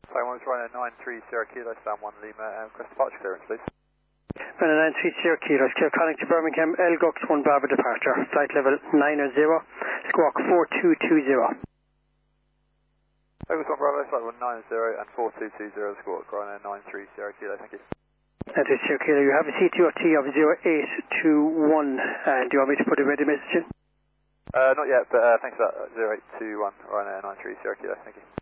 Taiwan Ryanair 93 Sierra Kilo, Sam 1 Lima, request departure clearance, please. Ryanair 93 Sierra Kilo, clear calling to Birmingham, Elgux 1 Bravo departure, flight level 90, squawk 4220. Elgux 1 Bravo, flight level 90 and 4220, squawk Ryanair 93 Sierra Kilo, thank you. That is Sierra Kilo, you have a CTOT of 0821, do you want me to put a ready message in? Not yet, but thanks for that, 0821 Ryanair 93 Sierra Kilo, thank you.